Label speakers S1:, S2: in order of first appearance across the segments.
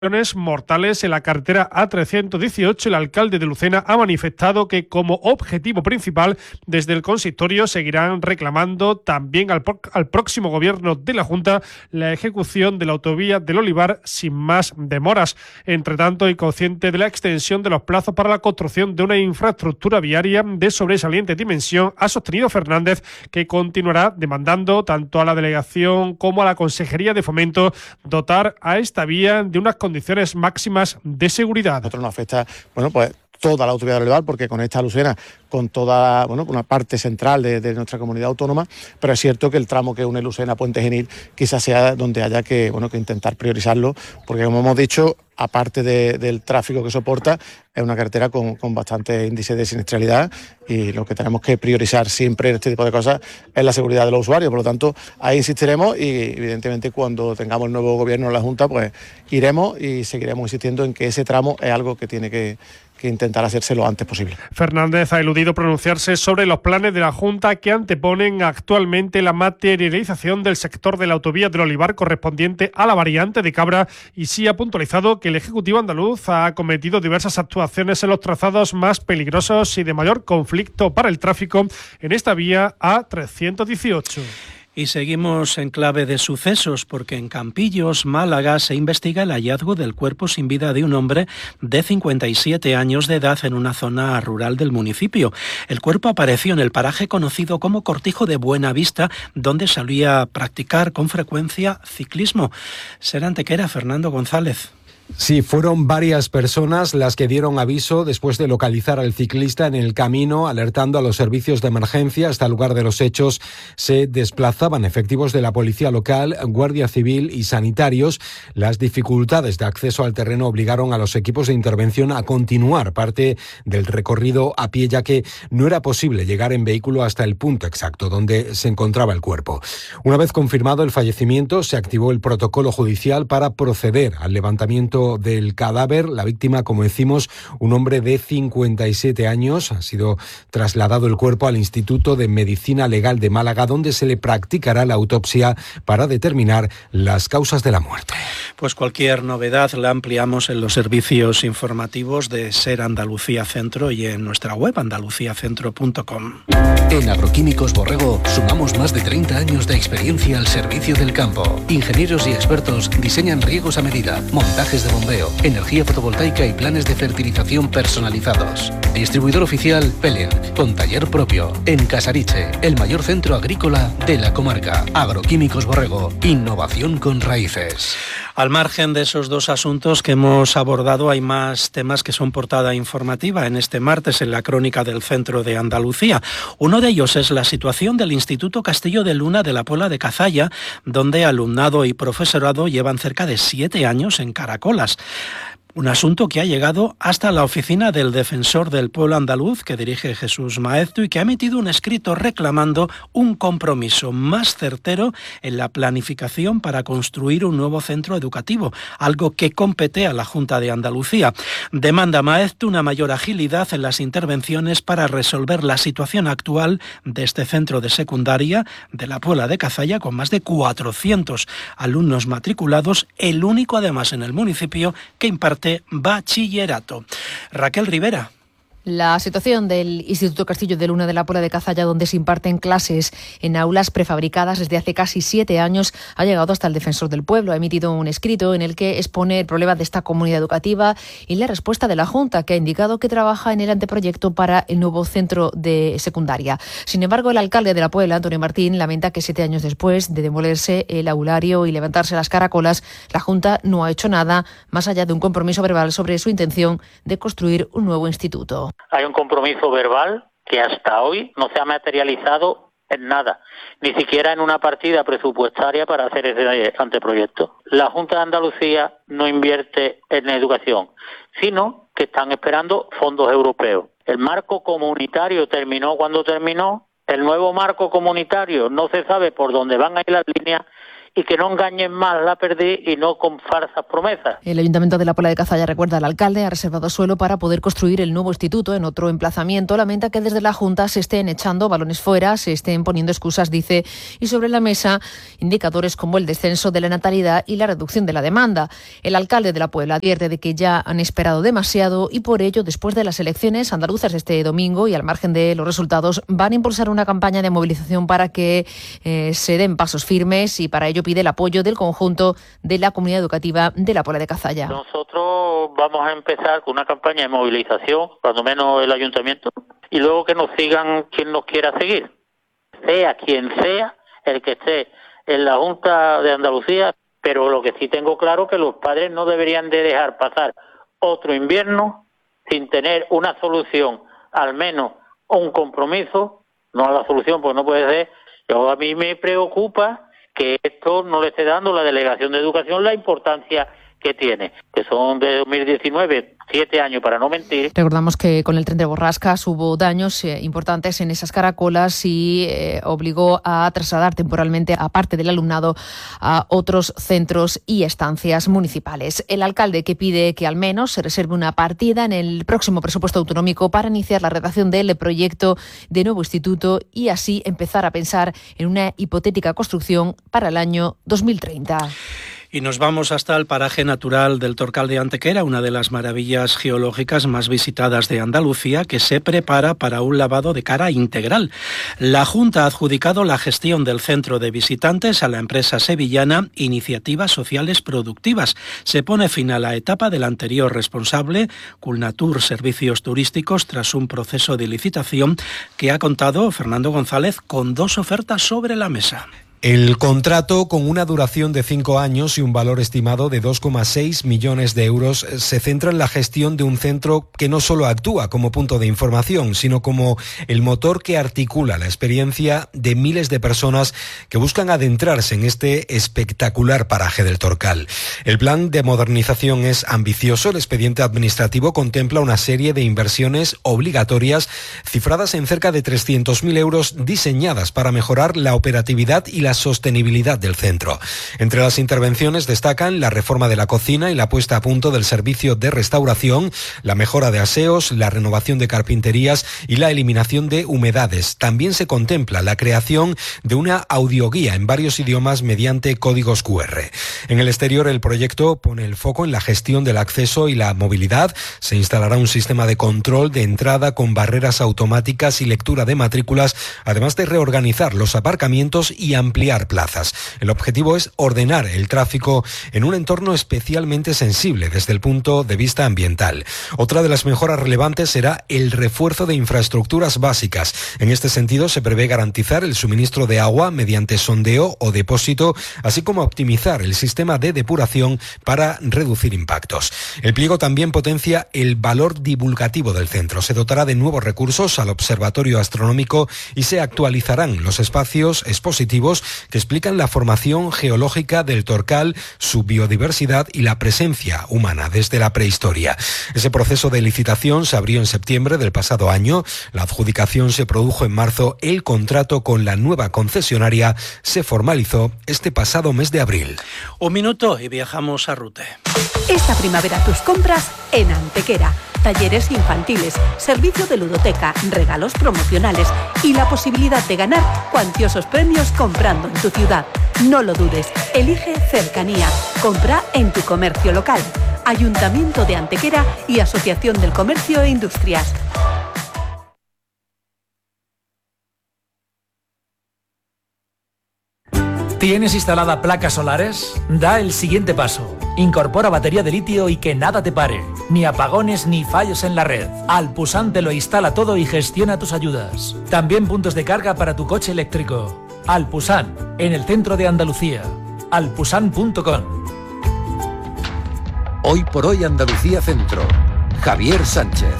S1: mortales en la carretera A318. El alcalde de Lucena ha manifestado que como objetivo principal desde el consistorio seguirán reclamando también al próximo gobierno de la Junta la ejecución de la autovía del Olivar sin más demoras. Entre tanto, y consciente de la extensión de los plazos para la construcción de una infraestructura viaria de sobresaliente dimensión, ha sostenido Fernández que continuará demandando tanto a la delegación como a la Consejería de Fomento dotar a esta vía de unas condiciones máximas de seguridad.
S2: A nosotros nos afecta, pues toda la autovía del Olivar, porque conecta a Lucena con toda, una parte central de nuestra comunidad autónoma, pero es cierto que el tramo que une Lucena a Puente Genil quizás sea donde haya que intentar priorizarlo, porque como hemos dicho, aparte del tráfico que soporta, es una carretera con bastante índice de siniestralidad, y lo que tenemos que priorizar siempre en este tipo de cosas es la seguridad de los usuarios. Por lo tanto, ahí insistiremos y evidentemente cuando tengamos el nuevo gobierno en la Junta, pues iremos y seguiremos insistiendo en que ese tramo es algo que tiene que intentar hacerse lo antes posible.
S1: Fernández ha eludido pronunciarse sobre los planes de la Junta que anteponen actualmente la materialización del sector de la autovía del Olivar correspondiente a la variante de Cabra, y sí ha puntualizado que el Ejecutivo andaluz ha acometido diversas actuaciones en los trazados más peligrosos y de mayor conflicto para el tráfico en esta vía A318.
S3: Y seguimos en clave de sucesos porque en Campillos, Málaga, se investiga el hallazgo del cuerpo sin vida de un hombre de 57 años de edad en una zona rural del municipio. El cuerpo apareció en el paraje conocido como Cortijo de Buenavista, donde solía practicar con frecuencia ciclismo. Será Antequera, Fernando González.
S4: Sí, fueron varias personas las que dieron aviso después de localizar al ciclista en el camino, alertando a los servicios de emergencia. Hasta el lugar de los hechos se desplazaban efectivos de la policía local, guardia civil y sanitarios. Las dificultades de acceso al terreno obligaron a los equipos de intervención a continuar parte del recorrido a pie, ya que no era posible llegar en vehículo hasta el punto exacto donde se encontraba el cuerpo. Una vez confirmado el fallecimiento, se activó el protocolo judicial para proceder al levantamiento del cadáver. La víctima, como decimos, un hombre de 57 años. Ha sido trasladado el cuerpo al Instituto de Medicina Legal de Málaga, donde se le practicará la autopsia para determinar las causas de la muerte.
S3: Pues cualquier novedad la ampliamos en los servicios informativos de SER Andalucía Centro y en nuestra web andaluciacentro.com.
S5: En Agroquímicos Borrego sumamos más de 30 años de experiencia al servicio del campo. Ingenieros y expertos diseñan riegos a medida, montajes de bombeo, energía fotovoltaica y planes de fertilización personalizados. Distribuidor oficial Pelen, con taller propio, en Casariche, el mayor centro agrícola de la comarca. Agroquímicos Borrego, innovación con raíces.
S3: Al margen de esos dos asuntos que hemos abordado, hay más temas que son portada informativa en este martes en la crónica del Centro de Andalucía. Uno de ellos es la situación del Instituto Castillo de Luna de la Puebla de Cazalla, donde alumnado y profesorado llevan cerca de 7 años en caracolas. Un asunto que ha llegado hasta la oficina del Defensor del Pueblo Andaluz, que dirige Jesús Maeztu, y que ha emitido un escrito reclamando un compromiso más certero en la planificación para construir un nuevo centro educativo, algo que compete a la Junta de Andalucía. Demanda Maeztu una mayor agilidad en las intervenciones para resolver la situación actual de este centro de secundaria de la Puebla de Cazalla, con más de 400 alumnos matriculados, el único además en el municipio que imparte bachillerato. Raquel Rivera.
S6: La situación del Instituto Castillo de Luna de la Puebla de Cazalla, donde se imparten clases en aulas prefabricadas desde hace casi 7 años, ha llegado hasta el Defensor del Pueblo. Ha emitido un escrito en el que expone el problema de esta comunidad educativa y la respuesta de la Junta, que ha indicado que trabaja en el anteproyecto para el nuevo centro de secundaria. Sin embargo, el alcalde de la Puebla, Antonio Martín, lamenta que 7 años después de demolerse el aulario y levantarse las caracolas, la Junta no ha hecho nada más allá de un compromiso verbal sobre su intención de construir un nuevo instituto.
S7: Hay un compromiso verbal que hasta hoy no se ha materializado en nada, ni siquiera en una partida presupuestaria para hacer ese anteproyecto. La Junta de Andalucía no invierte en educación, sino que están esperando fondos europeos. El marco comunitario terminó cuando terminó, el nuevo marco comunitario no se sabe por dónde van a ir las líneas y que no engañen más la perdiz y no con falsas promesas.
S6: El Ayuntamiento de la Puebla de Cazalla, recuerda al alcalde, ha reservado suelo para poder construir el nuevo instituto en otro emplazamiento. Lamenta que desde la Junta se estén echando balones fuera, se estén poniendo excusas, dice, y sobre la mesa indicadores como el descenso de la natalidad y la reducción de la demanda. El alcalde de la Puebla advierte de que ya han esperado demasiado y por ello, después de las elecciones andaluzas este domingo y al margen de los resultados, van a impulsar una campaña de movilización para que se den pasos firmes, y para ello pide el apoyo del conjunto de la comunidad educativa de la Puebla de Cazalla.
S7: Nosotros vamos a empezar con una campaña de movilización, cuando menos el ayuntamiento, y luego que nos sigan quien nos quiera seguir, sea quien sea el que esté en la Junta de Andalucía, pero lo que sí tengo claro que los padres no deberían de dejar pasar otro invierno sin tener una solución, al menos un compromiso, no la solución, pues no puede ser. A mí me preocupa que esto no le esté dando la Delegación de Educación la importancia que tiene, que son de 2019, 7 años para no mentir.
S6: Recordamos que con el tren de borrascas hubo daños importantes en esas caracolas y obligó a trasladar temporalmente a parte del alumnado a otros centros y estancias municipales. El alcalde que pide que al menos se reserve una partida en el próximo presupuesto autonómico para iniciar la redacción del proyecto de nuevo instituto y así empezar a pensar en una hipotética construcción para el año 2030.
S3: Y nos vamos hasta el paraje natural del Torcal de Antequera, una de las maravillas geológicas más visitadas de Andalucía, que se prepara para un lavado de cara integral. La Junta ha adjudicado la gestión del centro de visitantes a la empresa sevillana Iniciativas Sociales Productivas. Se pone fin a la etapa del anterior responsable, Culnatur Servicios Turísticos, tras un proceso de licitación que ha contado Fernando González con 2 ofertas sobre la mesa.
S4: El contrato, con una duración de 5 años y un valor estimado de 2,6 millones de euros, se centra en la gestión de un centro que no solo actúa como punto de información, sino como el motor que articula la experiencia de miles de personas que buscan adentrarse en este espectacular paraje del Torcal. El plan de modernización es ambicioso. El expediente administrativo contempla una serie de inversiones obligatorias cifradas en cerca de 300.000 euros, diseñadas para mejorar la operatividad y la sostenibilidad del centro. Entre las intervenciones destacan la reforma de la cocina y la puesta a punto del servicio de restauración, la mejora de aseos, la renovación de carpinterías y la eliminación de humedades. También se contempla la creación de una audioguía en varios idiomas mediante códigos QR. En el exterior, el proyecto pone el foco en la gestión del acceso y la movilidad. Se instalará un sistema de control de entrada con barreras automáticas y lectura de matrículas, además de reorganizar los aparcamientos y ampliar plazas. El objetivo es ordenar el tráfico en un entorno especialmente sensible desde el punto de vista ambiental. Otra de las mejoras relevantes será el refuerzo de infraestructuras básicas. En este sentido, se prevé garantizar el suministro de agua mediante sondeo o depósito, así como optimizar el sistema de depuración para reducir impactos. El pliego también potencia el valor divulgativo del centro. Se dotará de nuevos recursos al Observatorio Astronómico y se actualizarán los espacios expositivos que explican la formación geológica del Torcal, su biodiversidad y la presencia humana desde la prehistoria. Ese proceso de licitación se abrió en septiembre del pasado año, la adjudicación se produjo en marzo, el contrato con la nueva concesionaria se formalizó este pasado mes de abril.
S3: 1 minuto y viajamos a Rute.
S8: Esta primavera tus compras en Antequera. Talleres infantiles, servicio de ludoteca, regalos promocionales y la posibilidad de ganar cuantiosos premios comprando en tu ciudad. No lo dudes, elige cercanía. Compra en tu comercio local. Ayuntamiento de Antequera y Asociación del Comercio e Industrias.
S9: ¿Tienes instalada placas solares? Da el siguiente paso. Incorpora batería de litio y que nada te pare. Ni apagones ni fallos en la red. Alpusan te lo instala todo y gestiona tus ayudas. También puntos de carga para tu coche eléctrico. Alpusan, en el centro de Andalucía. alpusan.com.
S5: Hoy por hoy Andalucía Centro. Javier Sánchez.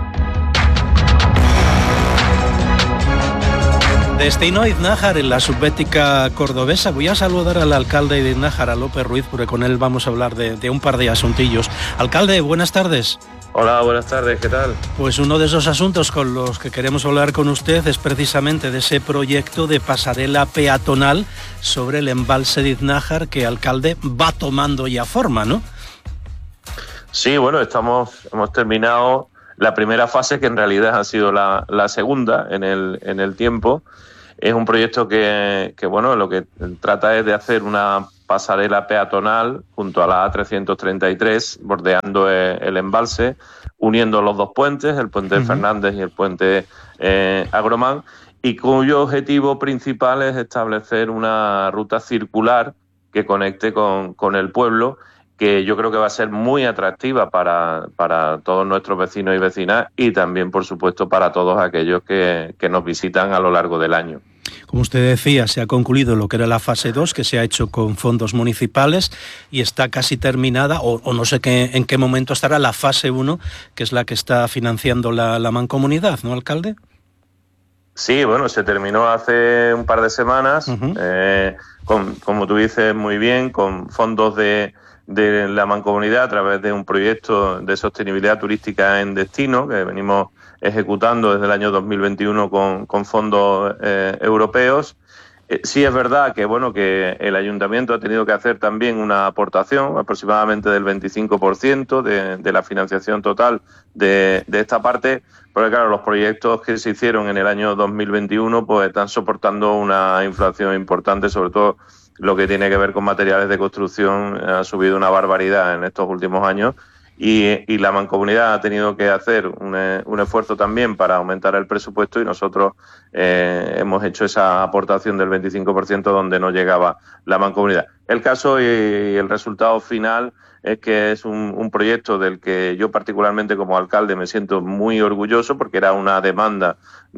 S3: Destino Iznájar en la subbética cordobesa. Voy a saludar al alcalde de Iznájar, a López Ruiz, porque con él vamos a hablar de un par de asuntillos. Alcalde, buenas tardes.
S10: Hola, buenas tardes, ¿qué tal?
S3: Pues uno de esos asuntos con los que queremos hablar con usted es precisamente de ese proyecto de pasarela peatonal sobre el embalse de Iznájar que, alcalde, va tomando ya forma, ¿no?
S10: Sí, bueno, hemos terminado la primera fase, que en realidad ha sido la segunda en el tiempo. Es un proyecto que bueno, lo que trata es de hacer una pasarela peatonal junto a la A333, bordeando el embalse, uniendo los dos puentes, el puente de Fernández y el puente Agromán, y cuyo objetivo principal es establecer una ruta circular que conecte con el pueblo, que yo creo que va a ser muy atractiva para todos nuestros vecinos y vecinas, y también, por supuesto, para todos aquellos que nos visitan a lo largo del año.
S3: Como usted decía, se ha concluido lo que era la fase 2, que se ha hecho con fondos municipales, y está casi terminada, o no sé en qué momento estará la fase 1, que es la que está financiando la Mancomunidad, ¿no, alcalde?
S10: Sí, bueno, se terminó hace un par de semanas, como tú dices muy bien, con fondos de la Mancomunidad a través de un proyecto de sostenibilidad turística en destino que venimos ejecutando desde el año 2021 con fondos europeos. Sí es verdad que el Ayuntamiento ha tenido que hacer también una aportación aproximadamente del 25% de la financiación total de esta parte, porque claro, los proyectos que se hicieron en el año 2021 pues están soportando una inflación importante, sobre todo lo que tiene que ver con materiales de construcción ha subido una barbaridad en estos últimos años, y la Mancomunidad ha tenido que hacer un esfuerzo también para aumentar el presupuesto, y nosotros hemos hecho esa aportación del 25% donde no llegaba la Mancomunidad. El caso y el resultado final es que es un proyecto del que yo particularmente como alcalde me siento muy orgulloso, porque era una demanda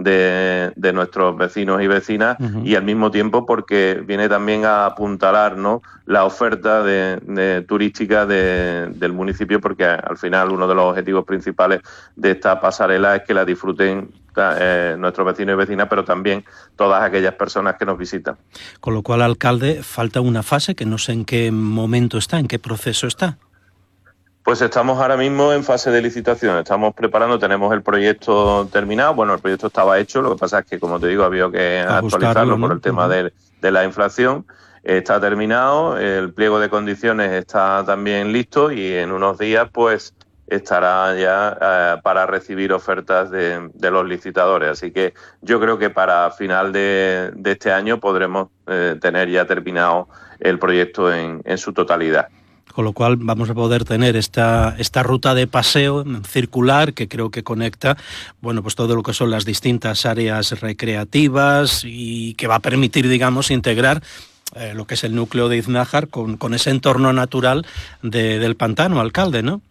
S10: de nuestros vecinos y vecinas, y al mismo tiempo porque viene también a apuntalar, ¿no?, la oferta turística del municipio, porque al final uno de los objetivos principales de esta pasarela es que la disfruten nuestros vecinos y vecinas, pero también todas aquellas personas que nos visitan.
S3: Con lo cual, alcalde, falta una fase que no sé en qué momento está, en qué proceso está.
S10: Pues estamos ahora mismo en fase de licitación, estamos preparando, tenemos el proyecto terminado. Bueno, el proyecto estaba hecho, lo que pasa es que, como te digo, había que actualizarlo, ¿no?, por el tema de la inflación. Está terminado, el pliego de condiciones está también listo, y en unos días pues estará ya para recibir ofertas de los licitadores. Así que yo creo que para final de este año podremos tener ya terminado el proyecto en su totalidad.
S3: Con lo cual vamos a poder tener esta ruta de paseo circular que creo que conecta, bueno, pues todo lo que son las distintas áreas recreativas, y que va a permitir, digamos, integrar lo que es el núcleo de Iznájar con ese entorno natural del pantano, alcalde, ¿no?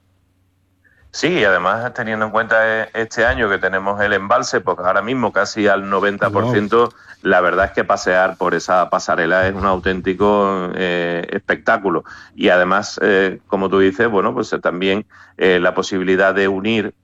S10: Sí, además teniendo en cuenta este año que tenemos el embalse, pues ahora mismo casi al 90%, la verdad es que pasear por esa pasarela es un auténtico espectáculo. Y además, como tú dices, bueno, pues también la posibilidad de unir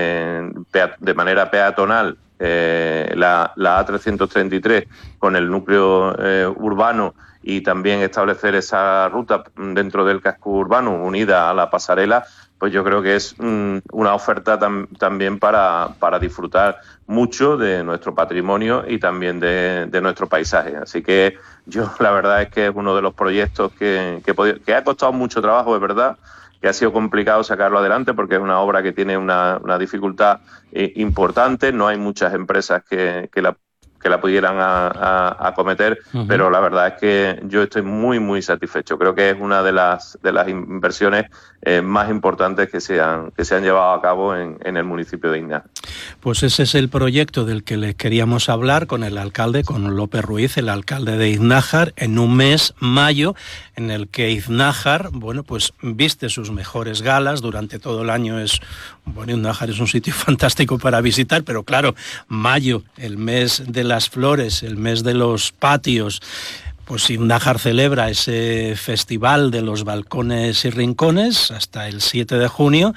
S10: de manera peatonal la A333 con el núcleo urbano, y también establecer esa ruta dentro del casco urbano unida a la pasarela, pues yo creo que es una oferta también para disfrutar mucho de nuestro patrimonio y también de nuestro paisaje. Así que yo la verdad es que es uno de los proyectos que ha costado mucho trabajo, es verdad, que ha sido complicado sacarlo adelante, porque es una obra que tiene una dificultad importante. No hay muchas empresas que la pudieran acometer, pero la verdad es que yo estoy muy, muy satisfecho. Creo que es una de las inversiones más importantes que se han llevado a cabo en el municipio de Iznájar.
S3: Pues ese es el proyecto del que le queríamos hablar con el alcalde, con López Ruiz, el alcalde de Iznájar, en un mes, mayo, en el que Iznájar, bueno, pues viste sus mejores galas durante todo el año. Iznájar es un sitio fantástico para visitar, pero claro, mayo, el mes de las flores, el mes de los patios, pues Iznájar celebra ese festival de los balcones y rincones hasta el 7 de junio,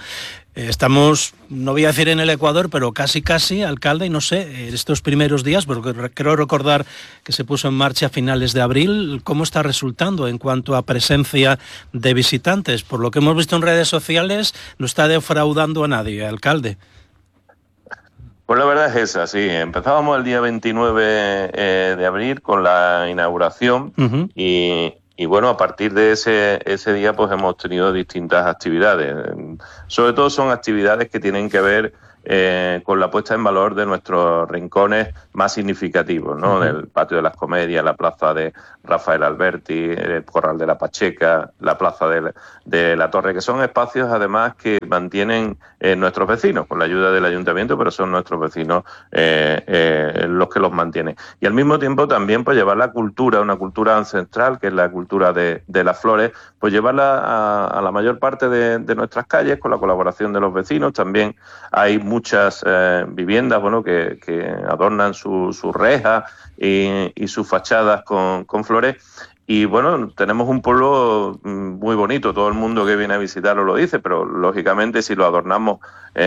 S3: Estamos, no voy a decir en el Ecuador, pero casi, alcalde, y no sé, estos primeros días, porque creo recordar que se puso en marcha a finales de abril, ¿cómo está resultando en cuanto a presencia de visitantes? Por lo que hemos visto en redes sociales, no está defraudando a nadie, alcalde.
S10: Pues la verdad es esa, sí. Empezábamos el día 29 de abril con la inauguración y bueno, a partir de ese día pues hemos tenido distintas actividades. Sobre todo son actividades que tienen que ver con la puesta en valor de nuestros rincones más significativos, ¿no? Del Patio de las Comedias, la plaza de Rafael Alberti, el Corral de la Pacheca, la plaza de la Torre, que son espacios además que mantienen nuestros vecinos, con la ayuda del ayuntamiento, pero son nuestros vecinos los que los mantienen. Y al mismo tiempo también pues llevar la cultura, una cultura ancestral, que es la cultura de las flores, pues llevarla a la mayor parte de nuestras calles con la colaboración de los vecinos. También hay muchas viviendas, bueno, que adornan sus rejas y sus fachadas con flores. Y bueno, tenemos un pueblo muy bonito, todo el mundo que viene a visitarlo lo dice, pero lógicamente si lo adornamos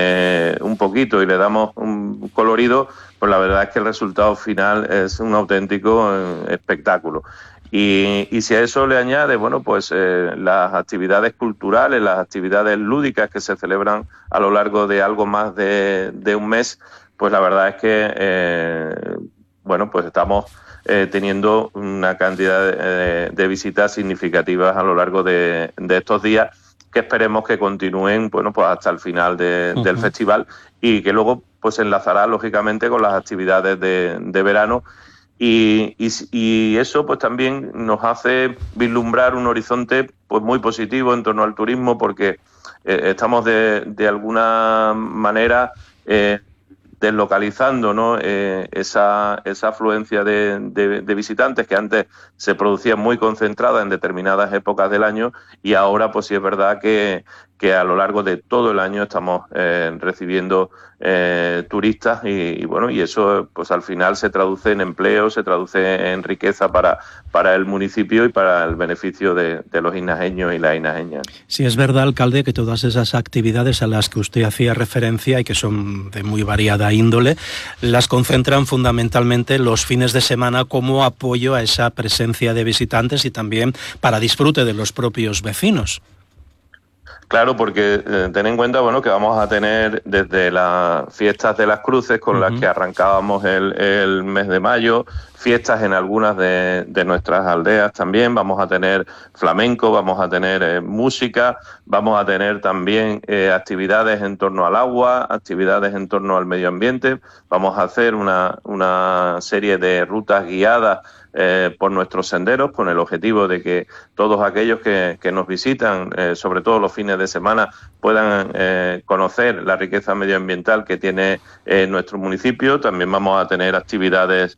S10: un poquito y le damos un colorido, pues la verdad es que el resultado final es un auténtico espectáculo. Y si a eso le añade, bueno, pues las actividades culturales, las actividades lúdicas que se celebran a lo largo de algo más de un mes, pues la verdad es que, bueno, pues estamos teniendo una cantidad de visitas significativas a lo largo de estos días, que esperemos que continúen, bueno, pues hasta el final del festival, y que luego pues se enlazará lógicamente con las actividades de verano. Y eso pues también nos hace vislumbrar un horizonte pues muy positivo en torno al turismo, porque estamos de alguna manera deslocalizando, ¿no? esa afluencia de visitantes que antes se producía muy concentrada en determinadas épocas del año, y ahora pues sí es verdad que a lo largo de todo el año estamos recibiendo turistas y bueno, y eso pues al final se traduce en empleo, se traduce en riqueza para el municipio y para el beneficio de los inajeños y las inajeñas.
S3: Sí, es verdad, alcalde, que todas esas actividades a las que usted hacía referencia y que son de muy variada índole, las concentran fundamentalmente los fines de semana como apoyo a esa presencia de visitantes y también para disfrute de los propios vecinos.
S10: Claro, porque ten en cuenta, bueno, que vamos a tener desde las fiestas de las cruces con las que arrancábamos el mes de mayo, fiestas en algunas de nuestras aldeas también, vamos a tener flamenco, vamos a tener música, vamos a tener también actividades en torno al agua, actividades en torno al medio ambiente, vamos a hacer una serie de rutas guiadas por nuestros senderos, con el objetivo de que todos aquellos que nos visitan, sobre todo los fines de semana, puedan conocer la riqueza medioambiental que tiene nuestro municipio. También vamos a tener actividades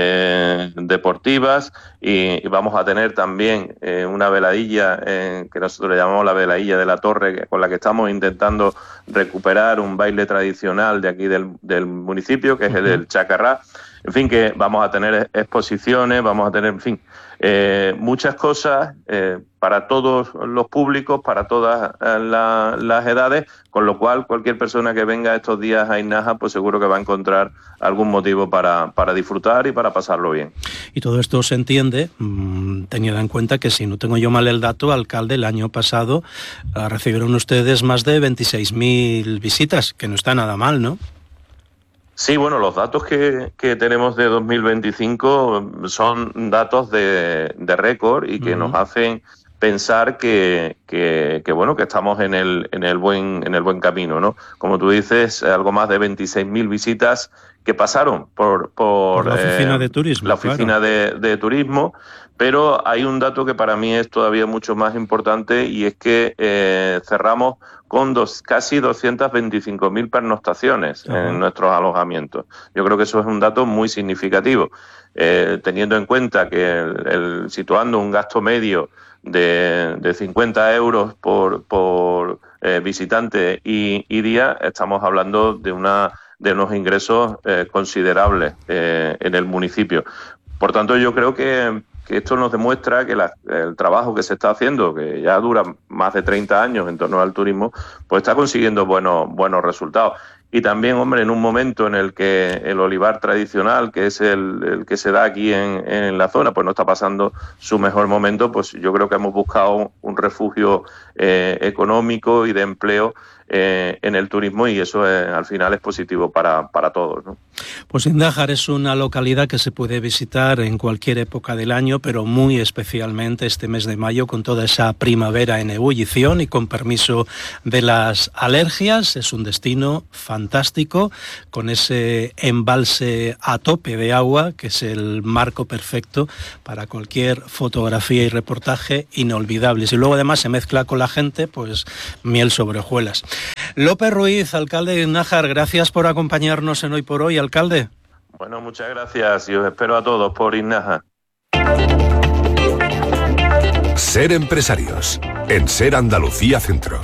S10: deportivas y vamos a tener también una veladilla que nosotros le llamamos la veladilla de la Torre, con la que estamos intentando recuperar un baile tradicional de aquí del municipio, que es el del Chacarrá. En fin, que vamos a tener exposiciones, vamos a tener, en fin, muchas cosas para todos los públicos, para todas las edades, con lo cual cualquier persona que venga estos días a Inaja, pues seguro que va a encontrar algún motivo para disfrutar y para pasarlo bien.
S3: Y todo esto se entiende, teniendo en cuenta que, si no tengo yo mal el dato, alcalde, el año pasado recibieron ustedes más de 26.000 visitas, que no está nada mal, ¿no?
S10: Sí, bueno, los datos que tenemos de 2025 son datos de récord y que nos hacen pensar que bueno, que estamos en el buen camino, ¿no? Como tú dices, algo más de 26.000 visitas que pasaron por
S3: la oficina de turismo.
S10: La oficina de turismo, pero hay un dato que para mí es todavía mucho más importante, y es que cerramos con casi 225.000 pernoctaciones en nuestros alojamientos. Yo creo que eso es un dato muy significativo, teniendo en cuenta que situando un gasto medio de 50 euros por visitante y día, estamos hablando de unos ingresos considerables en el municipio. Por tanto, yo creo que esto nos demuestra que el trabajo que se está haciendo, que ya dura más de 30 años en torno al turismo, pues está consiguiendo buenos resultados. Y también, hombre, en un momento en el que el olivar tradicional, que es el que se da aquí en la zona, pues no está pasando su mejor momento, pues yo creo que hemos buscado un refugio económico y de empleo en el turismo, y eso al final es positivo para todos, ¿no?
S3: Pues Indájar es una localidad que se puede visitar en cualquier época del año, pero muy especialmente este mes de mayo, con toda esa primavera en ebullición y con permiso de las alergias. Es un destino fantástico, con ese embalse a tope de agua, que es el marco perfecto para cualquier fotografía y reportaje inolvidables. Y luego además se mezcla con la gente, pues miel sobre hojuelas. López Ruiz, alcalde de Indájar, gracias por acompañarnos en Hoy por Hoy, alcalde.
S10: Bueno, muchas gracias y os espero a todos por Indájar.
S11: Ser empresarios, en Ser Andalucía Centro.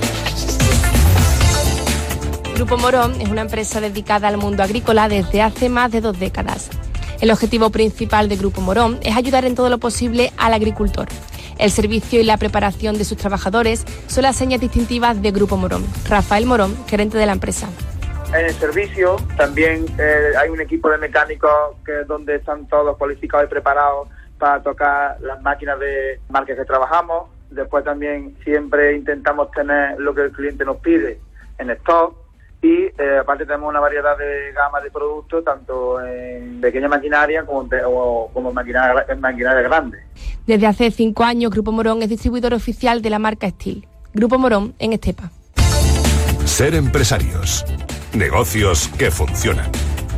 S12: Grupo Morón es una empresa dedicada al mundo agrícola desde hace más de 2 décadas. El objetivo principal de Grupo Morón es ayudar en todo lo posible al agricultor. El servicio y la preparación de sus trabajadores son las señas distintivas de Grupo Morón. Rafael Morón, gerente de la empresa.
S13: En el servicio también hay un equipo de mecánicos donde están todos cualificados y preparados para tocar las máquinas de marcas que trabajamos. Después también siempre intentamos tener lo que el cliente nos pide en stock. Y aparte tenemos una variedad de gamas de productos, tanto en pequeña maquinaria como maquinaria grande.
S12: Desde hace 5 años, Grupo Morón es distribuidor oficial de la marca Steel. Grupo Morón en Estepa.
S11: Ser empresarios. Negocios que funcionan.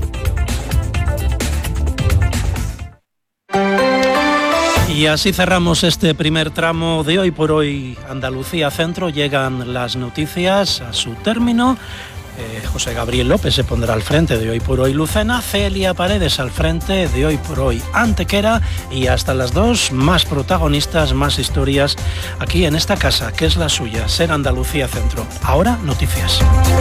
S3: Y así cerramos este primer tramo de Hoy por Hoy Andalucía Centro. Llegan las noticias a su término. José Gabriel López se pondrá al frente de Hoy por Hoy Lucena, Celia Paredes al frente de Hoy por Hoy Antequera, y hasta las 2 más protagonistas, más historias aquí en esta casa que es la suya, Ser Andalucía Centro. Ahora noticias.